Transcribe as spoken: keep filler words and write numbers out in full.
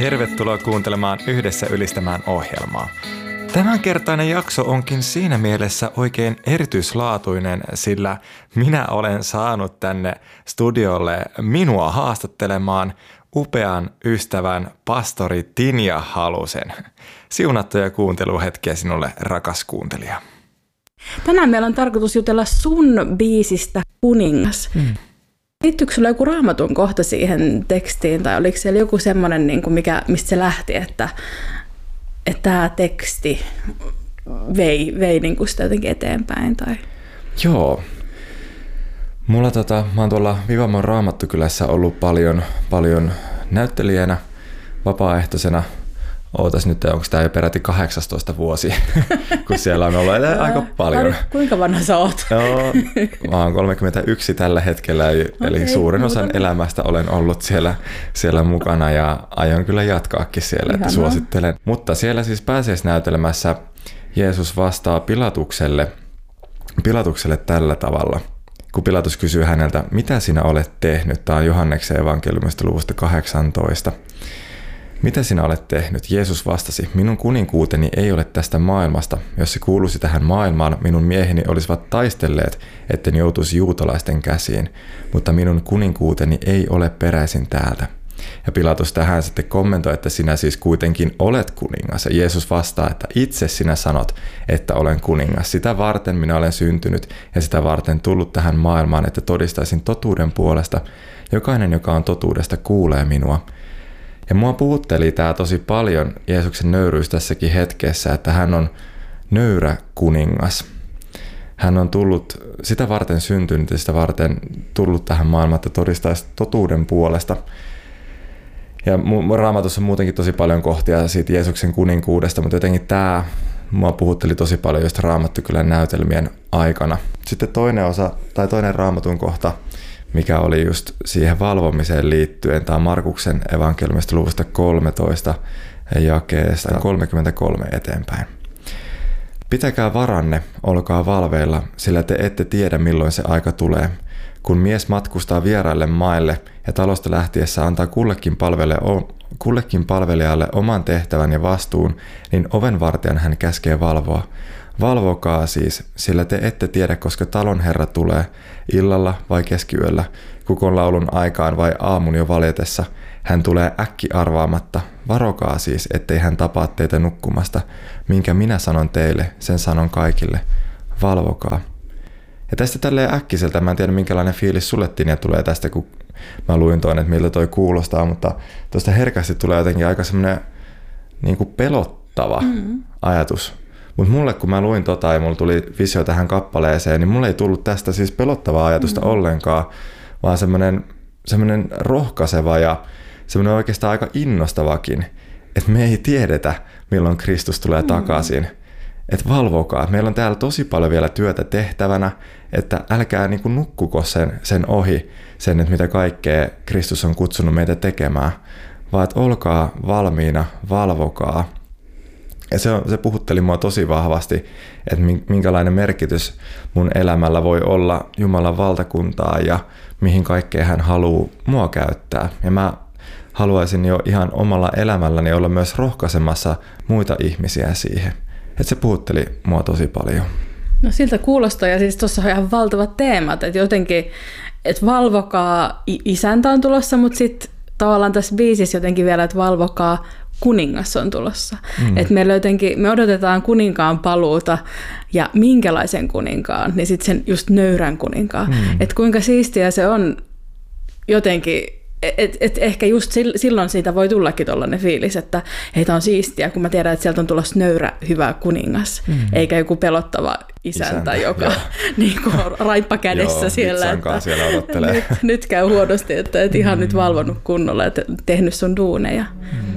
Tervetuloa kuuntelemaan Yhdessä ylistämään ohjelmaa. Tämänkertainen jakso onkin siinä mielessä oikein erityislaatuinen, sillä minä olen saanut tänne studiolle minua haastattelemaan upean ystävän pastori Tinja Halusen. Siunattuja kuunteluhetkiä sinulle, rakas kuuntelija. Tänään meillä on tarkoitus jutella sun biisistä Kuningas. Hmm. Liittyykö sulla joku Raamatun kohta siihen tekstiin, tai oliko siellä joku semmoinen, niin kuin mikä, mistä se lähti, että, että tämä teksti vei, vei niin kuin sitä jotenkin eteenpäin? Tai? Joo. Mulla tota, mä oon tuolla Vivamon Raamattukylässä ollut paljon, paljon näyttelijänä, vapaaehtoisena. Ootas nyt, onko tämä jo peräti kahdeksantoista vuosi, kun siellä on ollut aika paljon. Kuinka vanha sä oot? Joo, mä oon kolmekymmentäyksi tällä hetkellä, eli okay, suurin osan muuta. elämästä olen ollut siellä, siellä mukana ja aion kyllä jatkaakin siellä, että suosittelen. Mutta siellä siis pääsiäisnäytelmässä Jeesus vastaa Pilatukselle, Pilatukselle tällä tavalla. Kun Pilatus kysyy häneltä, mitä sinä olet tehnyt? Tämä on Johanneksen evankeliumista luvusta kahdeksantoista. Mitä sinä olet tehnyt? Jeesus vastasi, minun kuninkuuteni ei ole tästä maailmasta. Jos se kuuluisi tähän maailmaan, minun mieheni olisivat taistelleet, etten joutuisi juutalaisten käsiin. Mutta minun kuninkuuteni ei ole peräisin täältä. Ja Pilatus tähän sitten kommentoi, että sinä siis kuitenkin olet kuningas. Ja Jeesus vastaa, että itse sinä sanot, että olen kuningas. Sitä varten minä olen syntynyt ja sitä varten tullut tähän maailmaan, että todistaisin totuuden puolesta. Jokainen, joka on totuudesta, kuulee minua. Ja mua puhutteli tämä tosi paljon Jeesuksen nöyryys tässäkin hetkessä, että hän on nöyrä kuningas. Hän on tullut sitä varten syntynyt ja sitä varten tullut tähän maailmaan, että todistaisi totuuden puolesta. Ja Raamatussa on muutenkin tosi paljon kohtia siitä Jeesuksen kuninkuudesta, mutta jotenkin tämä mua puhutteli tosi paljon just Raamattukylän näytelmien aikana. Sitten toinen osa, tai toinen Raamatun kohta, mikä oli just siihen valvomiseen liittyen. Tämä on Markuksen evankeliumista luvusta kolmetoista jakeesta kolmekymmentäkolme eteenpäin. Pitäkää varanne, olkaa valveilla, sillä te ette tiedä milloin se aika tulee. Kun mies matkustaa vieraille maille ja talosta lähtiessä antaa kullekin, kullekin palvelijalle oman tehtävän ja vastuun, niin ovenvartijan hän käskee valvoa. Valvokaa siis, sillä te ette tiedä, koska talon herra tulee, illalla vai keskiyöllä, kukonlaulun aikaan vai aamun jo valjetessa. Hän tulee äkki arvaamatta. Varokaa siis, ettei hän tapaa teitä nukkumasta. Minkä minä sanon teille, sen sanon kaikille. Valvokaa. Ja tästä tälleen äkkiseltä, mä en tiedä minkälainen fiilis sulle Tinja tulee tästä, kun mä luin toinen, että miltä toi kuulostaa, mutta tuosta herkästi tulee jotenkin aika semmoinen niin kuin pelottava mm. ajatus. Mutta mulle, kun mä luin tota ja mulle tuli visio tähän kappaleeseen, niin mulle ei tullut tästä siis pelottavaa ajatusta mm. ollenkaan, vaan semmoinen, semmoinen rohkaiseva ja semmoinen oikeastaan aika innostavakin, että me ei tiedetä, milloin Kristus tulee mm. takaisin. Että valvokaa. Meillä on täällä tosi paljon vielä työtä tehtävänä, että älkää niin kuin nukkuko sen, sen ohi, sen, että mitä kaikkea Kristus on kutsunut meitä tekemään, vaan että olkaa valmiina, valvokaa. Ja se, se puhutteli mua tosi vahvasti, että minkälainen merkitys mun elämällä voi olla Jumalan valtakuntaa ja mihin kaikkeen hän haluaa mua käyttää. Ja mä haluaisin jo ihan omalla elämälläni olla myös rohkaisemassa muita ihmisiä siihen. Että se puhutteli mua tosi paljon. No siltä kuulostaa, ja siis tuossa on ihan valtavat teemat, että jotenkin, että valvokaa isäntä on tulossa, mutta sitten tavallaan tässä biisissä jotenkin vielä, että valvokaa kuningas on tulossa. Mm. Että meillä jotenkin, me odotetaan kuninkaan paluuta ja minkälaisen kuninkaan, niin sitten sen just nöyrän kuninkaan. Mm. Että kuinka siistiä se on jotenkin, että et ehkä just silloin siitä voi tullakin tollainen fiilis, että hei, tää on siistiä, kun mä tiedän, että sieltä on tulossa nöyrä, hyvä kuningas, mm. eikä joku pelottava isäntä, isäntä joka niin kuin raippa kädessä joo, siellä, että siellä odottelee. nyt, nyt käy huonosti, että et ihan mm. nyt valvonut kunnolla ja tehnyt sun duuneja. Mm.